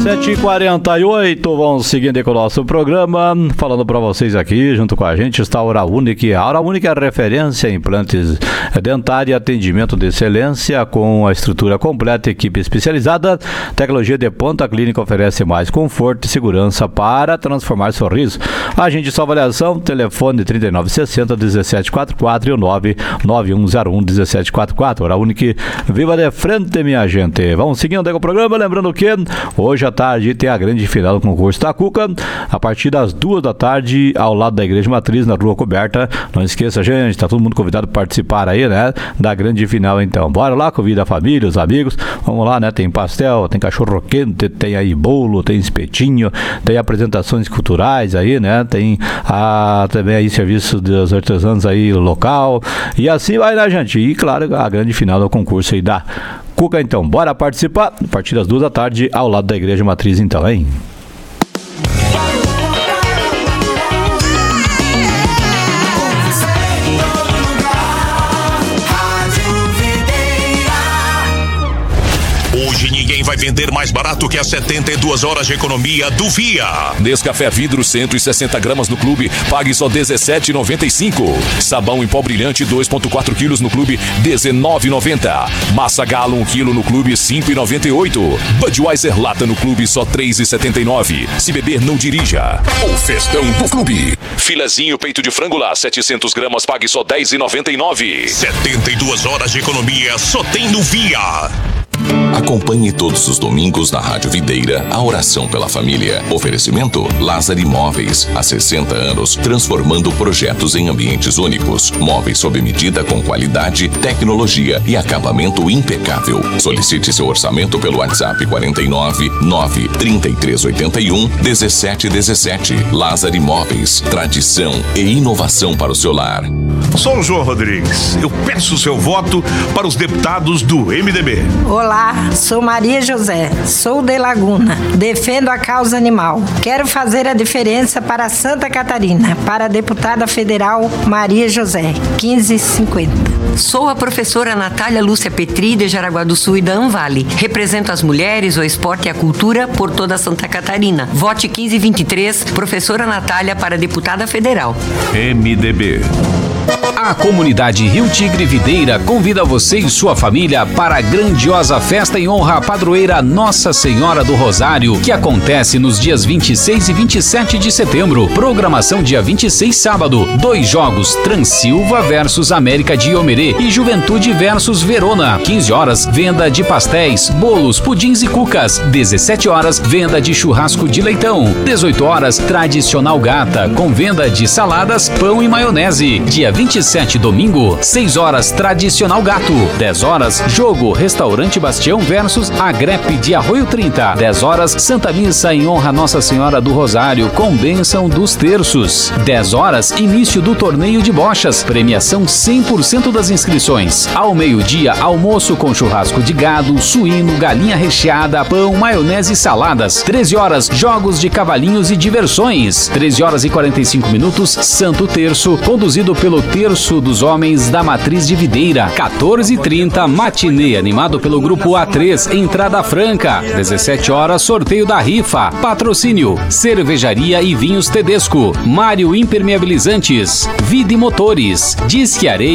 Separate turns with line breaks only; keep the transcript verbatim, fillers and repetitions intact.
sete e quarenta e oito, vamos seguindo com o nosso programa, falando para vocês aqui, junto com a gente, está a Hora Única. A Hora Única é referência em implantes dentários e atendimento de excelência, com a estrutura completa, equipe especializada, tecnologia de ponta. A clínica oferece mais conforto e segurança para transformar sorriso. Agende sua avaliação, telefone trinta e nove sessenta, dezessete quarenta e quatro e o nove nove um zero um, dezessete quarenta e quatro. Hora Única, viva de frente, minha gente. Vamos seguindo com o programa, lembrando que hoje à tarde tem a grande final do concurso da Cuca, a partir das duas da tarde, ao lado da Igreja Matriz, na Rua Coberta. Não esqueça, gente, tá todo mundo convidado para participar aí, né, da grande final. Então, bora lá, convida a família, os amigos, vamos lá, né, tem pastel, tem cachorro quente, tem aí bolo, tem espetinho, tem apresentações culturais aí, né, tem a, também aí serviço dos artesãos aí local, e assim vai, né, gente, e claro, a grande final do concurso aí da Cuca. Então, bora participar a partir das duas da tarde, ao lado da Igreja Matriz, então, hein?
Hoje ninguém vai vender mais barato que as setenta e duas horas de economia do Via.
Nescafé vidro cento e sessenta gramas no clube, pague só dezessete reais e noventa e cinco centavos. Sabão em pó brilhante dois vírgula quatro quilos no clube, dezenove reais e noventa centavos. Massa Galo um quilo no clube, cinco reais e noventa e oito centavos. Budweiser lata no clube, só três reais e setenta e nove centavos. Se beber, não dirija. O festão do clube. Filezinho peito de frango lá, setecentas gramas, pague só dez reais e noventa e nove centavos.
setenta e duas horas de economia só tem no Via.
Acompanhe todos os domingos na Rádio Videira a oração pela família. Oferecimento Lázaro Imóveis. Há sessenta anos, transformando projetos em ambientes únicos. Móveis sob medida com qualidade, tecnologia e acabamento impecável. Solicite seu orçamento pelo WhatsApp quarenta e nove, nove, trinta e três oitenta e um, dezessete dezessete. Lázaro Imóveis. Tradição e inovação para o seu lar.
Sou o João Rodrigues. Eu peço seu voto para os deputados do M D B.
Olá, sou Maria José, sou de Laguna, defendo a causa animal. Quero fazer a diferença para Santa Catarina, para a deputada federal Maria José, quinze cinquenta.
Sou a professora Natália Lúcia Petri, de Jaraguá do Sul e da Anvale. Represento as mulheres, o esporte e a cultura por toda Santa Catarina. Vote quinze vinte e três, professora Natália para deputada federal.
M D B.
A comunidade Rio Tigre Videira convida você e sua família para a grandiosa festa em honra à padroeira Nossa Senhora do Rosário, que acontece nos dias vinte e seis e vinte e sete de setembro. Programação dia vinte e seis, sábado. Dois jogos, Transilva versus América de Iomerê e Juventude versus Verona. quinze horas, venda de pastéis, bolos, pudins e cucas. dezessete horas, venda de churrasco de leitão. dezoito horas, tradicional gata, com venda de saladas, pão e maionese. Dia vinte e sete, domingo, seis horas, tradicional gato. dez horas, jogo Restaurante Bastião versus Agrepe de Arroio trinta. dez horas, Santa Missa em honra a Nossa Senhora do Rosário, com bênção dos terços. dez horas, início do torneio de bochas, premiação cem por cento das inscrições. Ao meio-dia, almoço com churrasco de gado, suíno, galinha recheada, pão, maionese e saladas. treze horas, jogos de cavalinhos e diversões. treze horas e quarenta e cinco minutos, Santo Terço, conduzido pelo Terço dos Homens da Matriz de Videira. quatorze e trinta, matinê, animado pelo Grupo A três, entrada franca. dezessete horas, sorteio da rifa. Patrocínio, Cervejaria e Vinhos Tedesco, Mário Impermeabilizantes, Vide Motores, Disque Areia.